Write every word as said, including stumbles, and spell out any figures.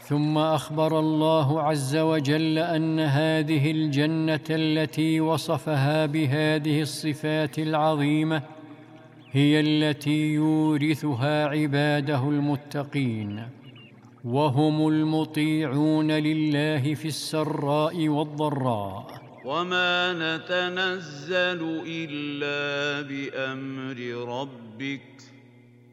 ثم أخبر الله عز وجل أن هذه الجنة التي وصفها بهذه الصفات العظيمة هي التي يورثها عباده المتقين، وهم المطيعون لله في السراء والضراء. وما نتنزل إلا بأمر ربك